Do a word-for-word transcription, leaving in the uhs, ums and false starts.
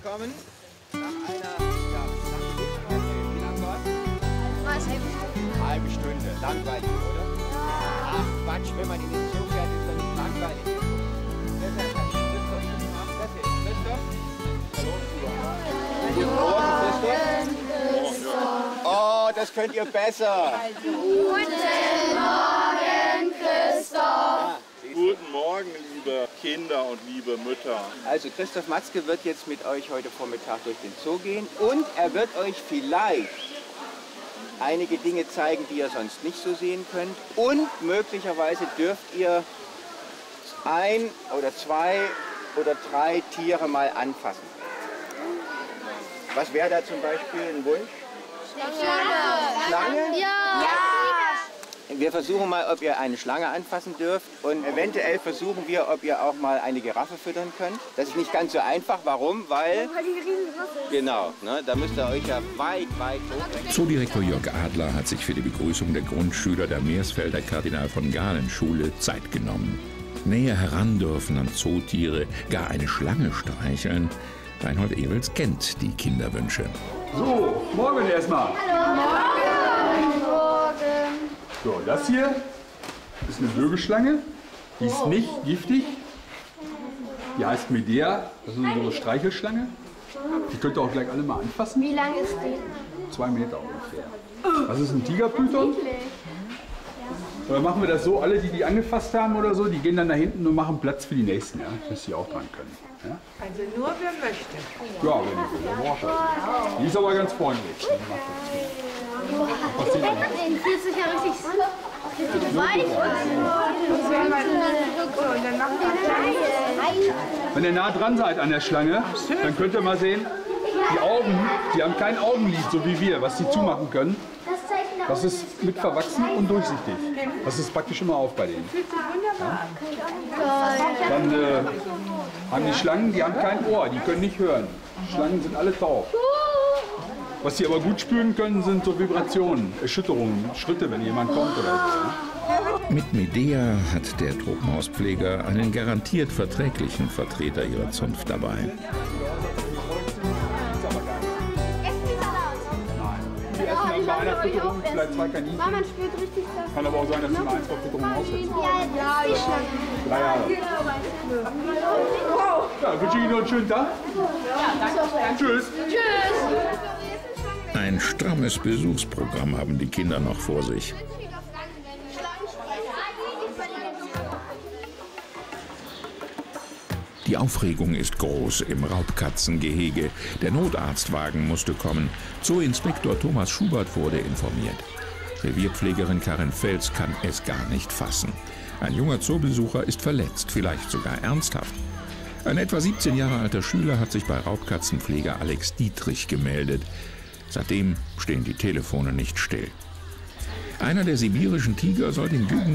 gekommen. Nach einer, ja, wie lange war es? Eine halbe Stunde. Langweilig, oder? Ach Quatsch, wenn man in den Zoo fährt, ist doch nicht langweilig. Deshalb hat Christoph schon gemacht. Das ist Christoph. Hallo, Christoph. Oh, das könnt ihr besser. Guten Morgen, Christoph. Ja, Guten Morgen, liebe Kinder und liebe Mütter. also Christoph Matzke wird jetzt mit euch heute Vormittag durch den Zoo gehen und er wird euch vielleicht einige Dinge zeigen, die ihr sonst nicht so sehen könnt. Und möglicherweise dürft ihr ein oder zwei oder drei Tiere mal anfassen. Was wäre da zum Beispiel ein Wunsch? Schlange. Schlange? Ja. Wir versuchen mal, ob ihr eine Schlange anfassen dürft und eventuell versuchen wir, ob ihr auch mal eine Giraffe füttern könnt. Das ist nicht ganz so einfach. Warum? Weil... Weil die riesengroß ist. Genau, ne? Da müsst ihr euch ja weit, weit hoch. Zoodirektor Jörg Adler hat sich für die Begrüßung der Grundschüler der Meersfelder Kardinal von Galen Schule Zeit genommen. Näher heran dürfen an Zootiere, gar eine Schlange streicheln. Reinhold Ewels kennt die Kinderwünsche. So, morgen erstmal. Morgen. So, das hier ist eine Würgeschlange. Die ist nicht giftig. Die heißt Medea. Das ist unsere Streichelschlange. Die könnt ihr auch gleich alle mal anfassen. Wie lang ist die? Zwei Meter ungefähr. Das ist ein Tigerpython. Und dann machen wir das so, alle, die die angefasst haben oder so, die gehen dann da hinten und machen Platz für die nächsten, ja, dass die auch dran können. Ja? Also nur wer möchte. Ja, wenn ich will, wer braucht das. Die ist aber ganz freundlich. Was sieht man? Den fühlt sich ja richtig, richtig weit. Und dann machen wir Wenn ihr nah dran seid an der Schlange, dann könnt ihr mal sehen, die Augen, die haben kein Augenlid, so wie wir, was die zumachen können. Das ist mit verwachsen und durchsichtig. Das ist praktisch immer auf bei denen. Ja? Dann äh, haben die Schlangen, die haben kein Ohr, die können nicht hören. Schlangen sind alle taub. Was sie aber gut spüren können, sind so Vibrationen, Erschütterungen, Schritte, wenn jemand kommt oder so. Mit Medea hat der Tropenhauspfleger einen garantiert verträglichen Vertreter ihrer Zunft dabei. Die essen dann bei einer Fütterung vielleicht zwei Kaninchen. Man spürt richtig das. Kann aber auch sein, dass sie mal ein, zwei Fütterungen aussetzen. Ja, die Schlange. Drei Jahre. Ja, wünsche ich Ihnen noch einen schönen Tag. Tschüss. Ein strammes Besuchsprogramm haben die Kinder noch vor sich. Die Aufregung ist groß im Raubkatzengehege. Der Notarztwagen musste kommen. Zooinspektor Thomas Schubert wurde informiert. Revierpflegerin Karin Fels kann es gar nicht fassen. Ein junger Zoobesucher ist verletzt, vielleicht sogar ernsthaft. Ein etwa siebzehn Jahre alter Schüler hat sich bei Raubkatzenpfleger Alex Dietrich gemeldet. Seitdem stehen die Telefone nicht still. Einer der sibirischen Tiger soll den Jugendlichen